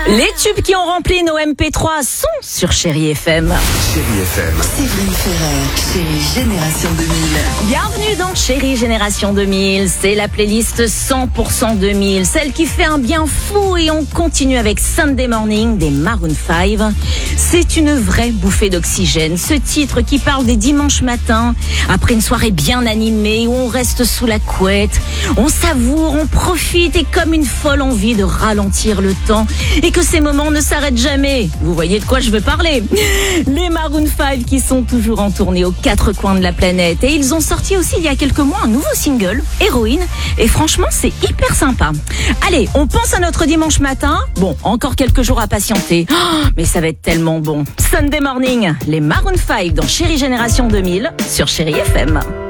Les tubes qui ont rempli nos MP3 sont sur Chérie FM. Chérie FM. Séverine Ferrer, Chérie Génération 2000. Bienvenue dans Chérie Génération 2000. C'est la playlist 100% 2000, celle qui fait un bien fou, et on continue avec Sunday Morning des Maroon 5. C'est une vraie bouffée d'oxygène, ce titre qui parle des dimanches matins, après une soirée bien animée où on reste sous la couette, on savoure, on profite, et comme une folle envie de ralentir le temps et que ces moments ne s'arrêtent jamais. Vous voyez de quoi je veux parler. Les Maroon 5 qui sont toujours en tournée aux quatre coins de la planète, et ils ont sorti aussi il y a quelques mois un nouveau single, Héroïne, et franchement c'est hyper sympa. Allez, on pense à notre dimanche matin. Bon, encore quelques jours à patienter, mais ça va être tellement bon. Sunday Morning, les Maroon 5 dans Chérie Génération 2000 sur Chérie FM.